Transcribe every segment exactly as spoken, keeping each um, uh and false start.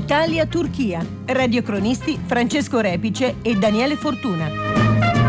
Italia-Turchia. Radiocronisti Francesco Repice e Daniele Fortuna.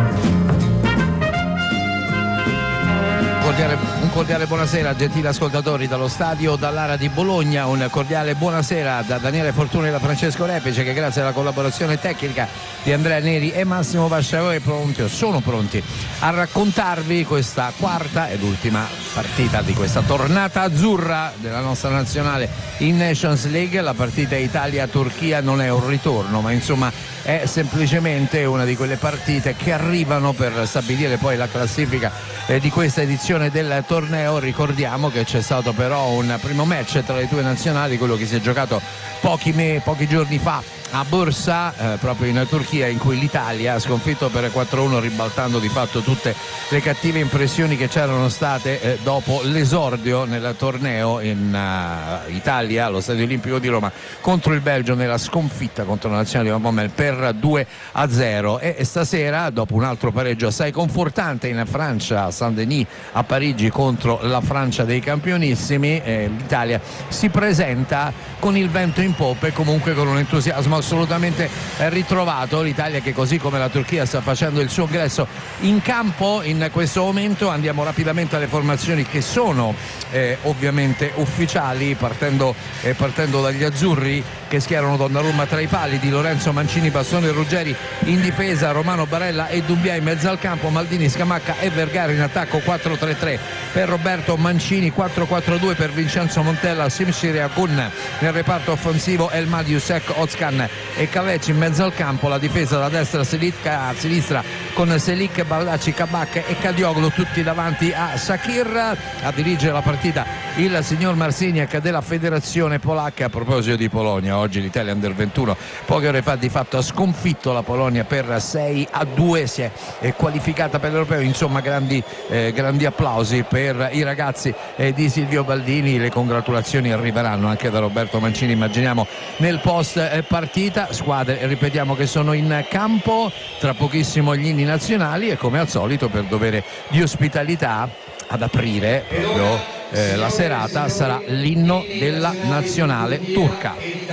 Un cordiale buonasera, gentili ascoltatori, dallo stadio Dallara di Bologna. Un cordiale buonasera da Daniele Fortuna e da Francesco Repice, che grazie alla collaborazione tecnica di Andrea Neri e Massimo Vasciaroi pronti, sono pronti a raccontarvi questa quarta ed ultima partita di questa tornata azzurra della nostra nazionale in Nations League. La partita Italia-Turchia non è un ritorno, ma insomma è semplicemente una di quelle partite che arrivano per stabilire poi la classifica eh, di questa edizione del torneo. Ricordiamo che c'è stato però un primo match tra le due nazionali, quello che si è giocato pochi, me, pochi giorni fa a Bursa, eh, proprio in Turchia, in cui l'Italia ha sconfitto per quattro a uno, ribaltando di fatto tutte le cattive impressioni che c'erano state eh, dopo l'esordio nel torneo in uh, Italia allo Stadio Olimpico di Roma contro il Belgio, nella sconfitta contro la nazionale di Van Bommel per due a zero. E stasera, dopo un altro pareggio assai confortante in Francia, a Saint-Denis, a Parigi, contro la Francia dei campionissimi, eh, l'Italia si presenta con il vento in poppa e comunque con un entusiasmo assolutamente ritrovato. L'Italia che, così come la Turchia, sta facendo il suo ingresso in campo in questo momento. Andiamo rapidamente alle formazioni che sono eh, ovviamente ufficiali, partendo, eh, partendo dagli azzurri, che schierano Donnarumma tra i pali, Di Lorenzo, Mancini, Bastoni e Ruggeri in difesa, Romano, Barella e Doumbia in mezzo al campo, Maldini, Scamacca e Vergara in attacco, quattro tre tre per Roberto Mancini, quattro quattro due per Vincenzo Montella, Simsiri Agun nel reparto offensivo, Elmadi, Jusek, Ozcan e Cavecci in mezzo al campo, la difesa da destra a sinistra con Selic, Baldacci, Kabak e Kadioglu, tutti davanti a Shakir. A dirigere la partita il signor Marciniak della federazione polacca. A proposito di Polonia, oggi l'Italia Under ventuno poche ore fa di fatto ha sconfitto la Polonia per sei a due, si è eh, qualificata per l'Europeo. Insomma grandi, eh, grandi applausi per i ragazzi eh, di Silvio Baldini. Le congratulazioni arriveranno anche da Roberto Mancini, immaginiamo, nel post eh, partita. Squadre, ripetiamo, che sono in campo, tra pochissimo gli inni nazionali e come al solito, per dovere di ospitalità, ad aprire proprio eh, la serata sarà l'inno della nazionale turca.